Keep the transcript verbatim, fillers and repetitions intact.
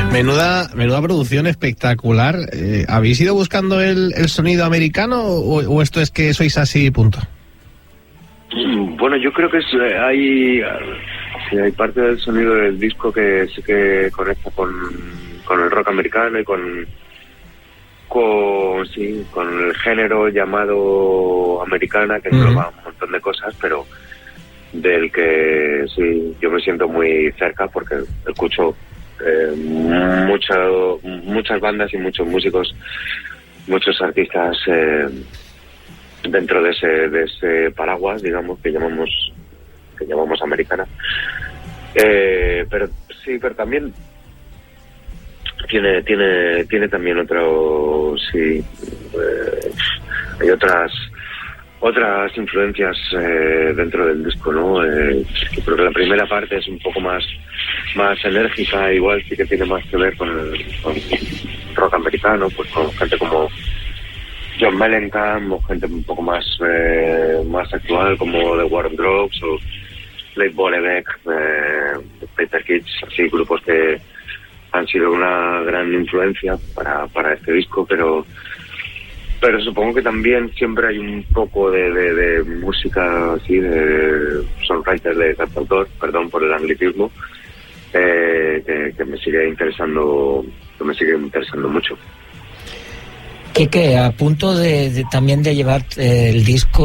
Menuda, menuda producción espectacular. Eh, ¿Habéis ido buscando el, el sonido americano o, o esto es que sois así y punto? Bueno, yo creo que es, hay, sí, hay parte del sonido del disco que sí que conecta con, con el rock americano y con, con, sí, con el género llamado americana, que engloba un montón de cosas, pero del que sí, yo me siento muy cerca porque escucho eh, mucho, muchas bandas y muchos músicos, muchos artistas eh, dentro de ese de ese paraguas, digamos, que llamamos que llamamos americana, eh, pero sí, pero también tiene tiene tiene también otro sí eh, hay otras otras influencias eh, dentro del disco, ¿no? Eh, creo que la primera parte es un poco más más enérgica, igual sí que tiene más que ver con el con rock americano, pues con gente como John Mellencamp o gente un poco más eh, más actual como The War on Drugs o Leif Bollebeck, eh, Paper Kids, así grupos que han sido una gran influencia para para este disco, pero pero supongo que también siempre hay un poco de, de, de música así, de songwriter, de cantautor, perdón por el anglicismo, eh, que, que me sigue interesando, que me sigue interesando mucho. Que, que a punto de, de también de llevar eh, el disco